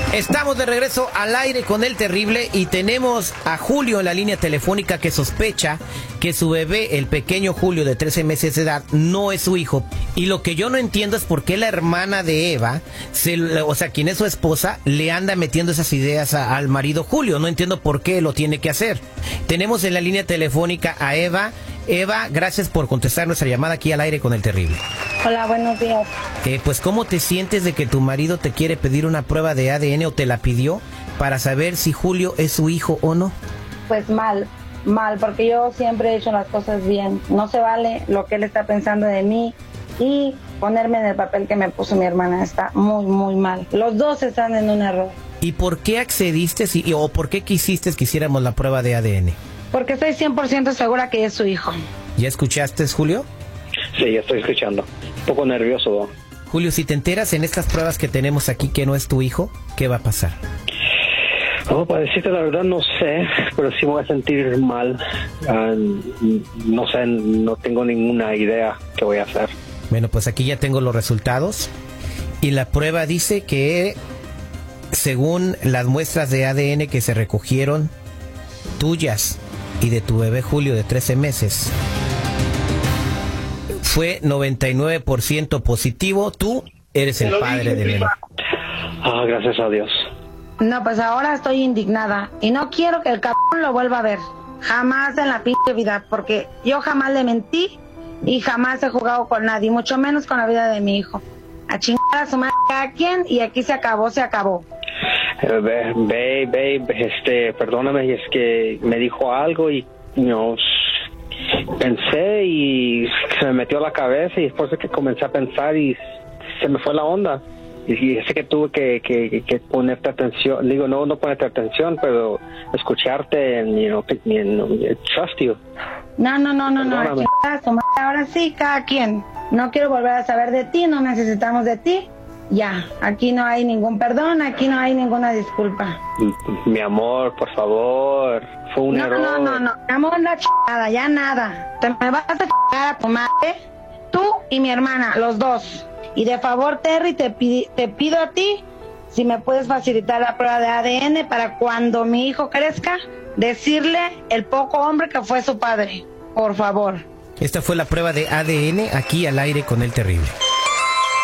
Estamos de regreso al aire con El Terrible y tenemos a Julio en la línea telefónica que sospecha que su bebé, el pequeño Julio de 13 meses de edad, no es su hijo. Y lo que yo no entiendo es por qué la hermana de Eva, o sea, quien es su esposa, le anda metiendo esas ideas al marido Julio. No entiendo por qué lo tiene que hacer. Tenemos en la línea telefónica a Eva. Eva, gracias por contestar nuestra llamada aquí al aire con El Terrible. Hola, buenos días. Pues, ¿cómo te sientes de que tu marido te quiere pedir una prueba de ADN o te la pidió para saber si Julio es su hijo o no? Pues mal, porque yo siempre he hecho las cosas bien. No se vale lo que él está pensando de mí y ponerme en el papel que me puso mi hermana. Está muy, muy mal. Los dos están en un error. ¿Y por qué accediste o por qué quisiste que hiciéramos la prueba de ADN? Porque estoy 100% segura que es su hijo. ¿Ya escuchaste, Julio? Sí, ya estoy escuchando. Un poco nervioso, ¿no? Julio, si te enteras en estas pruebas que tenemos aquí que no es tu hijo, ¿qué va a pasar? Oh, para decirte la verdad no sé, pero sí me voy a sentir mal. No sé, no tengo ninguna idea qué voy a hacer. Bueno, pues aquí ya tengo los resultados y la prueba dice que según las muestras de ADN que se recogieron, tuyas y de tu bebé Julio de 13 meses, fue 99% positivo. Tú eres el padre de bebé. Ah, gracias a Dios. No, pues ahora estoy indignada y no quiero que el cabrón lo vuelva a ver. Jamás en la pinche vida, porque yo jamás le mentí y jamás he jugado con nadie, mucho menos con la vida de mi hijo. A chingar a su madre a quien y aquí se acabó, se acabó. Babe, perdóname, es que me dijo algo y pensé y se me metió a la cabeza y después de que comencé a pensar y se me fue la onda. Y sé que tuve que ponerte atención, digo, no ponerte atención, pero escucharte, trust you. No, ahora sí, cada quien. No quiero volver a saber de ti, no necesitamos de ti. Ya, aquí no hay ningún perdón, aquí no hay ninguna disculpa. Mi amor, por favor, fue un error. No, mi amor, la chingada, ya nada. Te me vas a chingar a tu madre, tú y mi hermana, los dos. Y de favor, Terry, te pido a ti si me puedes facilitar la prueba de ADN para cuando mi hijo crezca, decirle el poco hombre que fue su padre. Por favor. Esta fue la prueba de ADN aquí al aire con El Terrible.